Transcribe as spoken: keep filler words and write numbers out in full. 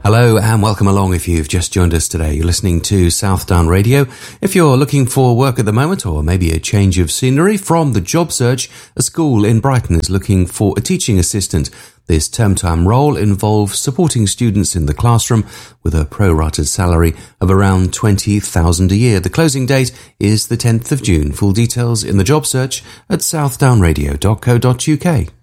Hello and welcome along if you've just joined us today. You're listening to Southdown Radio. If you're looking for work at the moment or maybe a change of scenery from the job search, a school in Brighton is looking for a teaching assistant. This term-time role involves supporting students in the classroom with a prorated salary of around twenty thousand pounds a year. The closing date is the tenth of June. Full details in the job search at southdown radio dot co dot uk.